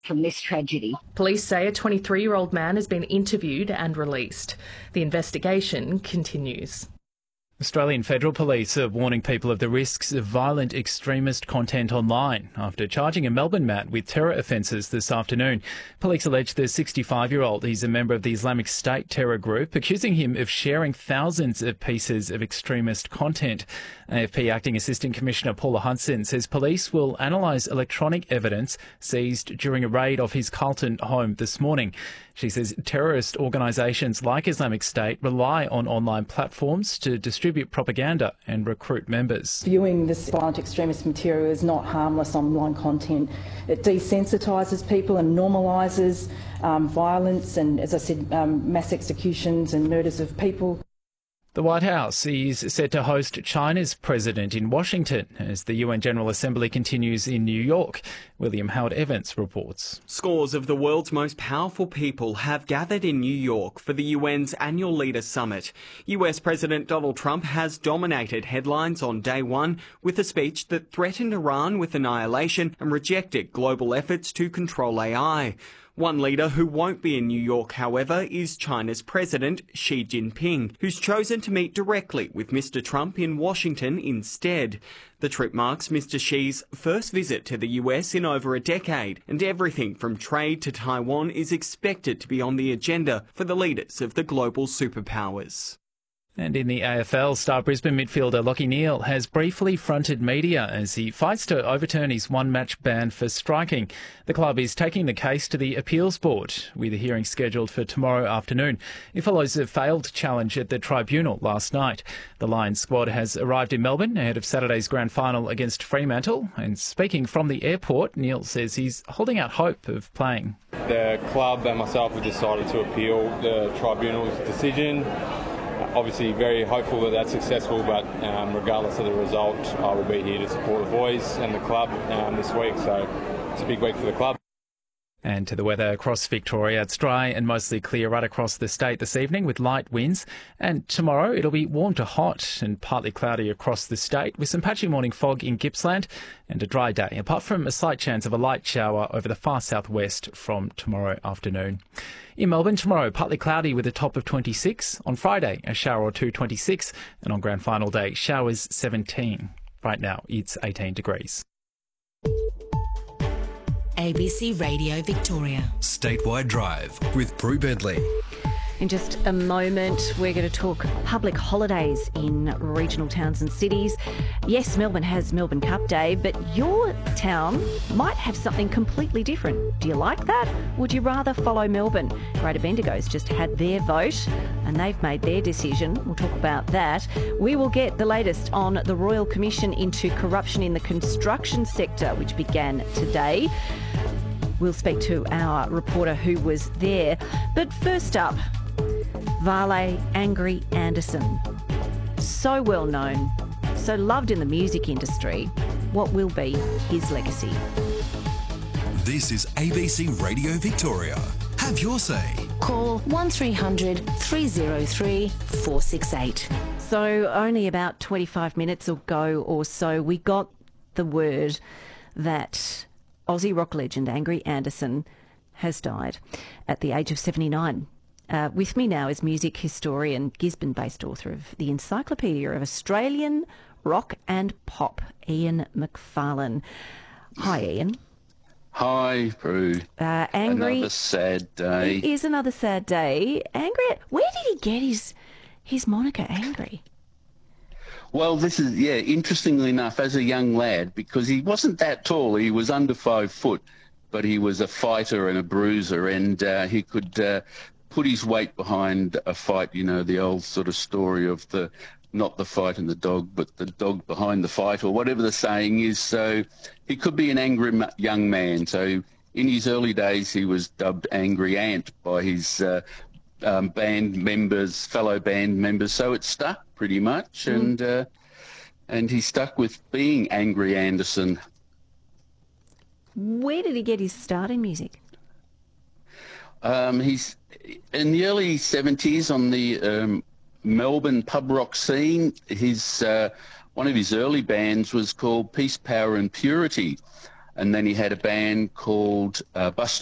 from this tragedy. Police say a 23-year-old man has been interviewed and released. The investigation continues. Australian Federal Police are warning people of the risks of violent extremist content online after charging a Melbourne man with terror offences this afternoon. Police allege the 65-year-old, he's a member of the Islamic State terror group, accusing him of sharing thousands of pieces of extremist content. AFP Acting Assistant Commissioner Paula Hudson says police will analyse electronic evidence seized during a raid of his Carlton home this morning. She says terrorist organisations like Islamic State rely on online platforms to distribute propaganda and recruit members. Viewing this violent extremist material is not harmless online content. It desensitises people and normalises violence and, as I said, mass executions and murders of people. The White House is set to host China's president in Washington as the UN General Assembly continues in New York. William Howard Evans reports. Scores of the world's most powerful people have gathered in New York for the UN's annual Leader Summit. US President Donald Trump has dominated headlines on day one with a speech that threatened Iran with annihilation and rejected global efforts to control AI. One leader who won't be in New York, however, is China's President Xi Jinping, who's chosen to meet directly with Mr. Trump in Washington instead. The trip marks Mr. Xi's first visit to the US in over a decade, and everything from trade to Taiwan is expected to be on the agenda for the leaders of the global superpowers. And in the AFL, star Brisbane midfielder Lachie Neale has briefly fronted media as he fights to overturn his one-match ban for striking. The club is taking the case to the Appeals Board, with a hearing scheduled for tomorrow afternoon. It follows a failed challenge at the tribunal last night. The Lions squad has arrived in Melbourne ahead of Saturday's grand final against Fremantle. And speaking from the airport, Neale says he's holding out hope of playing. The club and myself have decided to appeal the tribunal's decision. Obviously very hopeful that that's successful, but regardless of the result, I will be here to support the boys and the club this week, so it's a big week for the club. And to the weather across Victoria, it's dry and mostly clear right across the state this evening with light winds. And tomorrow it'll be warm to hot and partly cloudy across the state with some patchy morning fog in Gippsland and a dry day, apart from a slight chance of a light shower over the far southwest from tomorrow afternoon. In Melbourne tomorrow, partly cloudy with a top of 26. On Friday, a shower or two, 26. And on grand final day, showers 17. Right now, it's 18 degrees. ABC Radio Victoria. Statewide Drive with Prue Bentley. In just a moment, we're going to talk public holidays in regional towns and cities. Yes, Melbourne has Melbourne Cup Day, but your town might have something completely different. Do you like that? Would you rather follow Melbourne? Greater Bendigo's just had their vote and they've made their decision. We'll talk about that. We will get the latest on the Royal Commission into corruption in the construction sector, which began today. We'll speak to our reporter who was there. But first up, Vale Angry Anderson. So well known, so loved in the music industry. What will be his legacy? This is ABC Radio Victoria. Have your say. Call 1300 303 468. So only about 25 minutes ago or so, we got the word that Aussie rock legend Angry Anderson has died at the age of 79. With me now is music historian, Gisborne-based author of the Encyclopedia of Australian Rock and Pop, Ian Macfarlane. Hi, Ian. Hi, Prue. Angry. Another sad day. It is another sad day. Angry. Where did he get his moniker, Angry? Well, this is, interestingly enough, as a young lad, because he wasn't that tall, he was under 5 foot, but he was a fighter and a bruiser, and he could put his weight behind a fight, you know, the old sort of story of not the fight and the dog, but the dog behind the fight, or whatever the saying is. So he could be an angry young man. So in his early days, he was dubbed Angry Ant by his fellow band members. So it stuck pretty much, and he stuck with being Angry Anderson. Where did he get his start in music? He's in the early 70s on the Melbourne pub rock scene. One of his early bands was called Peace, Power and Purity. and then he had a band called Bus